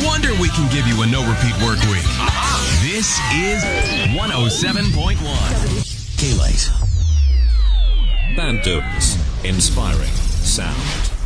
wonder we can give you a no-repeat work week. This is 107.1. K-Light. Band Dudes. Inspiring sound.